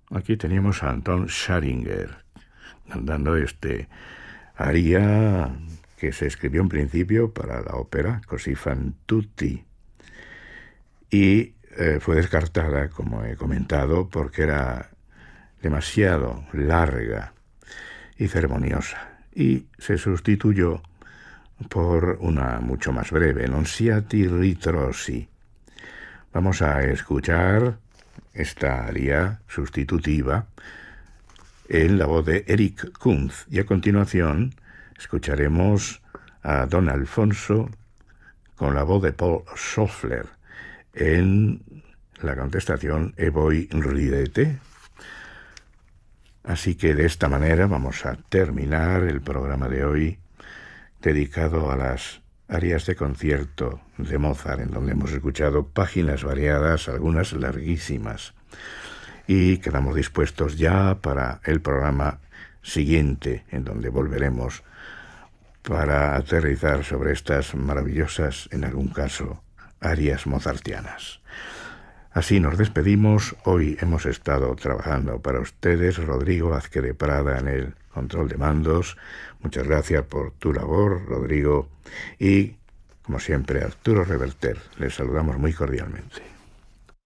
aquí teníamos a Anton Scharinger cantando este aria que se escribió en principio para la ópera Così fan tutti y fue descartada, como he comentado, porque era demasiado larga y ceremoniosa, y se sustituyó por una mucho más breve, Non siate ritrosi. Vamos a escuchar esta aria sustitutiva en la voz de Eric Kunz, y a continuación escucharemos a Don Alfonso con la voz de Paul Schoeffler en la contestación E voi ridete. Así que de esta manera vamos a terminar el programa de hoy dedicado a las arias de concierto de Mozart, en donde hemos escuchado páginas variadas, algunas larguísimas. Y quedamos dispuestos ya para el programa siguiente, en donde volveremos para aterrizar sobre estas maravillosas, en algún caso, arias mozartianas. Así nos despedimos. Hoy hemos estado trabajando para ustedes Rodrigo Azque de Prada en el control de mandos. Muchas gracias por tu labor, Rodrigo. Y, como siempre, Arturo Reverter. Les saludamos muy cordialmente.